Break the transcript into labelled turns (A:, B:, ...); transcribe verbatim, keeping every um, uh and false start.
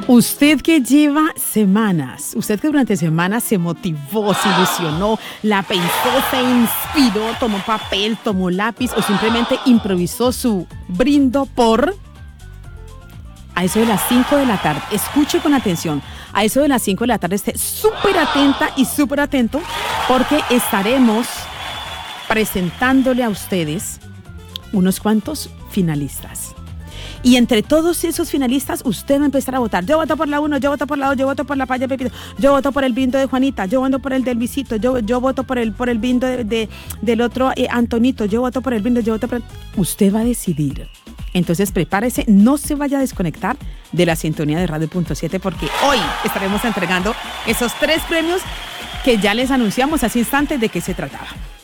A: Usted que lleva semanas, usted que durante semanas se motivó, se ilusionó, la pensó, se inspiró, tomó papel, tomó lápiz o simplemente improvisó su brindo por... A eso de las cinco de la tarde, escuche con atención, a eso de las cinco de la tarde esté súper atenta y súper atento porque estaremos presentándole a ustedes unos cuantos finalistas. Y entre todos esos finalistas, usted va a empezar a votar. Yo voto por la uno, yo voto por la dos, yo voto por la paya Pepito, yo voto por el brindo de Juanita, yo voto por el del Luisito, yo, yo voto por el, por el brindo de, de, del otro eh, Antonito, yo voto por el brindo, yo voto por el... Usted va a decidir. Entonces prepárese, no se vaya a desconectar de la sintonía de Radio Punto siete porque hoy estaremos entregando esos tres premios que ya les anunciamos hace instantes de qué se trataba.